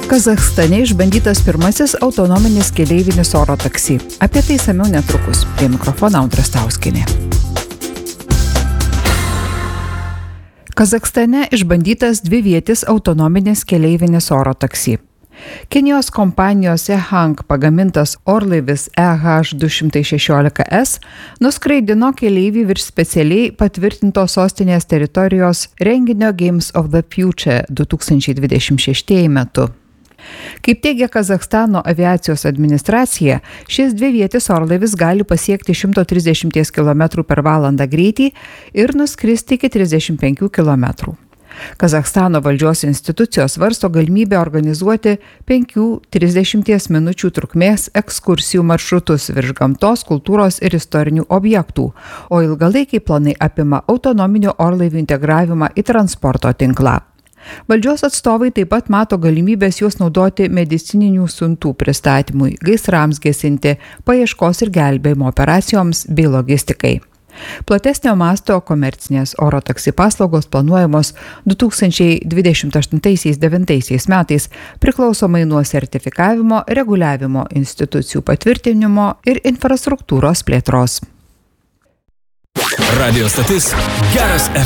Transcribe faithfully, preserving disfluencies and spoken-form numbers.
Kazachstane išbandytas pirmasis autonominis keleivinis oro taksi. Apie tai išsamiau netrukus. Prie mikrofono Audra Stauskienė. Kazachstane išbandytas dvivietis autonominis keleivinis oro taksi. Kinijos kompanijos E-Hang pagamintas orlaivis E H du šimtai šešiolika S nuskraidino keleivį virš specialiai patvirtintos sostinės teritorijos renginio Games of the Future du tūkstančiai dvidešimt šeši metu. Kaip teigia Kazachstano aviacijos administracija, šis dvivietis orlaivis gali pasiekti šimto trisdešimt kilometrų per valandą greitį ir nuskristi iki trisdešimt penkių kilometrų. Kazachstano valdžios institucijos svarsto galimybę organizuoti penkių trisdešimties minučių trukmės ekskursijų maršrutus virš gamtos, kultūros ir istorinių objektų, o ilgalaikiai planai apima autonominių orlaivių integravimą į transporto tinklą. Valdžios atstovai taip pat mato galimybės juos naudoti medicininių siuntų pristatymui, gaisrams gesinti, paieškos ir gelbėjimo operacijoms bei logistikai. Platesnio masto komercinės oro taksi paslaugos planuojamos du tūkstančiai dvidešimt aštuntais devintais metais priklausomai nuo sertifikavimo, reguliavimo institucijų patvirtinimo ir infrastruktūros plėtros. Radio stotis Geras F